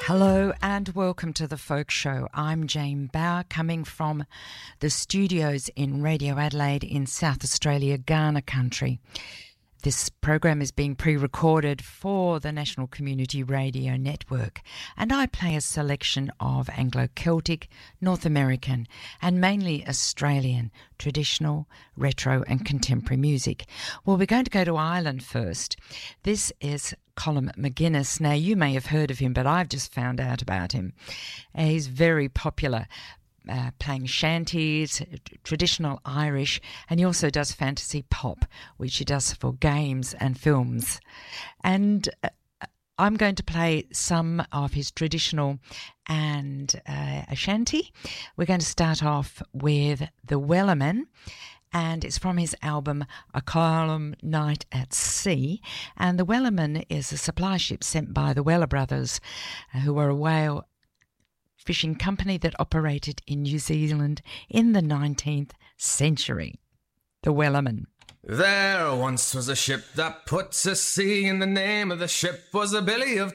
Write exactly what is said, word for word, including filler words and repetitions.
Hello and welcome to The Folk Show. I'm Jane Bauer, coming from the studios in Radio Adelaide in South Australia, Ghana country. This program is being pre-recorded for the National Community Radio Network, and I play a selection of Anglo-Celtic, North American and mainly Australian traditional, retro and contemporary music. Well, we're going to go to Ireland first. This is Colm McGuinness. Now, you may have heard of him, but I've just found out about him. Uh, he's very popular, uh, playing shanties, traditional Irish, and he also does fantasy pop, which he does for games and films. And uh, I'm going to play some of his traditional and uh, a shanty. We're going to start off with The Wellerman, and it's from his album A Calm Night at Sea. And the Wellerman is a supply ship sent by the Weller brothers, uh, who were a whale fishing company that operated in New Zealand in the nineteenth century. The Wellerman. There once was a ship that put to sea, and the name of the ship was a Billy of